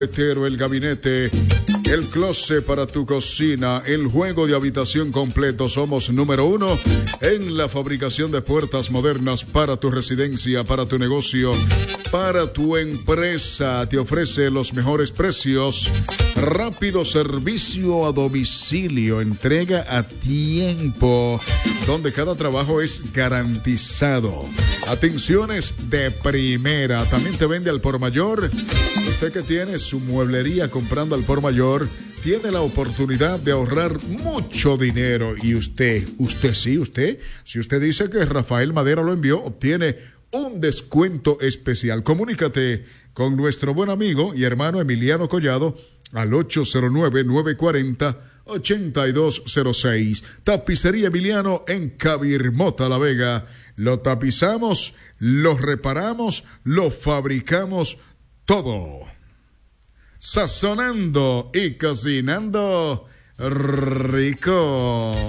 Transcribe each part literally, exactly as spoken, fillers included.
El gabinete, el closet para tu cocina, el juego de habitación completo. Somos número uno en la fabricación de puertas modernas para tu residencia, para tu negocio, para tu empresa. Te ofrece los mejores precios, rápido servicio a domicilio, entrega a tiempo, donde cada trabajo es garantizado. Atenciones de primera. También te vende al por mayor. Usted que tiene su mueblería comprando al por mayor, tiene la oportunidad de ahorrar mucho dinero. Y usted, usted sí, usted, si usted dice que Rafael Madera lo envió, obtiene un descuento especial. Comunícate con nuestro buen amigo y hermano Emiliano Collado al ocho cero nueve, nueve cuatro cero, ocho dos cero seis. Tapicería Emiliano en Cabirmota, La Vega. Lo tapizamos, lo reparamos, lo fabricamos todo. Sazonando y cocinando rico.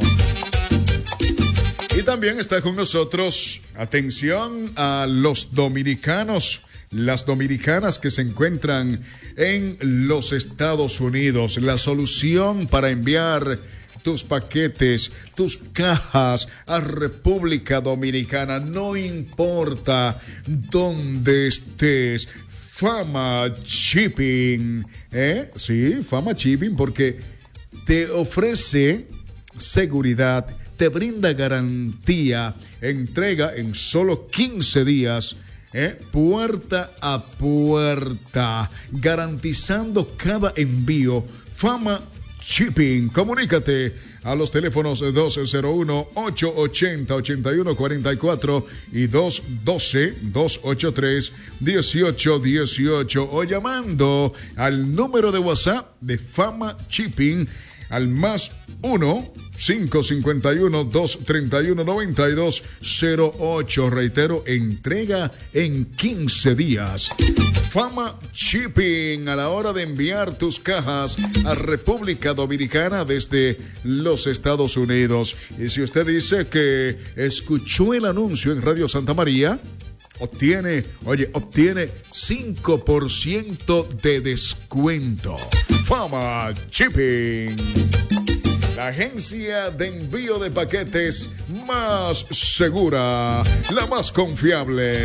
Y también está con nosotros, atención a los dominicanos, las dominicanas que se encuentran en los Estados Unidos. La solución para enviar tus paquetes, tus cajas a República Dominicana, no importa dónde estés. Fama Shipping, ¿eh? Sí, Fama Shipping, porque te ofrece seguridad, te brinda garantía, entrega en solo quince días, ¿eh? Puerta a puerta, garantizando cada envío. Fama Shipping, comunícate a los teléfonos dos cero uno, ocho ocho cero, ocho uno cuatro cuatro y dos uno dos, dos ocho tres, uno ocho uno ocho o llamando al número de WhatsApp de Fama Shipping al más uno, cinco cinco uno, dos tres uno, nueve dos cero ocho. Reitero, entrega en quince días. Fama Shipping, a la hora de enviar tus cajas a República Dominicana desde los Estados Unidos. Y si usted dice que escuchó el anuncio en Radio Santa María, obtiene, oye, obtiene cinco por ciento de descuento. Fama Shipping, la agencia de envío de paquetes más segura, la más confiable.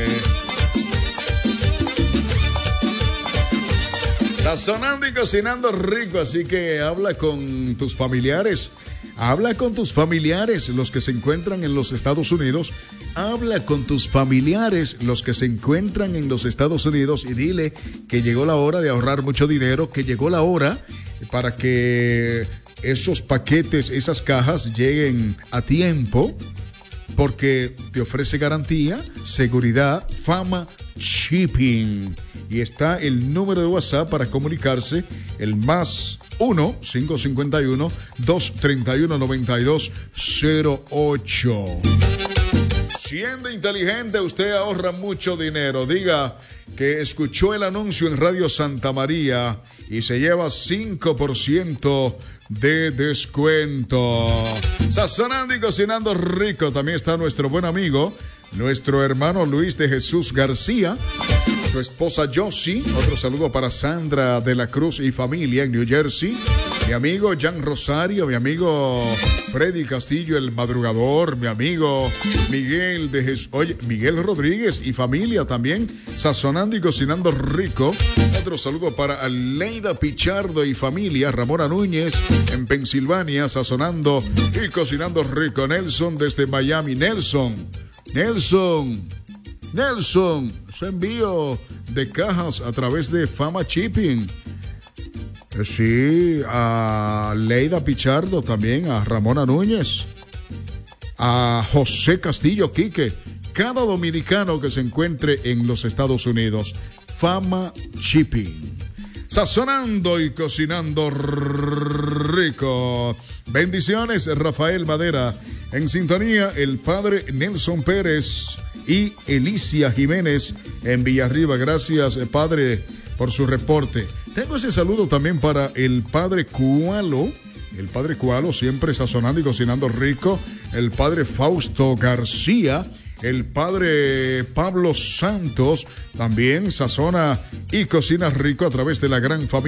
Sazonando y cocinando rico, así que habla con tus familiares, habla con tus familiares, los que se encuentran en los Estados Unidos, habla con tus familiares, los que se encuentran en los Estados Unidos y dile que llegó la hora de ahorrar mucho dinero, que llegó la hora para que esos paquetes, esas cajas lleguen a tiempo, porque te ofrece garantía, seguridad, Fama Shipping. Y está el número de WhatsApp para comunicarse, el más uno, cinco cinco uno, dos tres uno, nueve dos cero ocho. Siendo inteligente, usted ahorra mucho dinero. Diga que escuchó el anuncio en Radio Santa María y se lleva cinco por ciento de descuento. Sazonando y cocinando rico. También está nuestro buen amigo, nuestro hermano Luis de Jesús García, su esposa Josie. Otro saludo para Sandra de la Cruz y familia en New Jersey. Mi amigo Jan Rosario, mi amigo Freddy Castillo, el madrugador, mi amigo Miguel de Jesús, oye, Miguel Rodríguez y familia también, sazonando y cocinando rico. Otro saludo para Aleida Pichardo y familia, Ramona Núñez en Pensilvania, sazonando y cocinando rico. Nelson desde Miami, Nelson, Nelson, Nelson, su envío de cajas a través de Fama Shipping. Sí, a Leida Pichardo también, a Ramona Núñez, a José Castillo Quique, cada dominicano que se encuentre en los Estados Unidos. Fama Shipping, sazonando y cocinando rico. Bendiciones, Rafael Madera. En sintonía, el padre Nelson Pérez y Elicia Jiménez en Villarriba. Gracias, padre, por su reporte. Tengo ese saludo también para el padre Cualo, el padre Cualo, siempre sazonando y cocinando rico. El padre Fausto García El padre Pablo Santos también sazona y cocina rico a través de la gran familia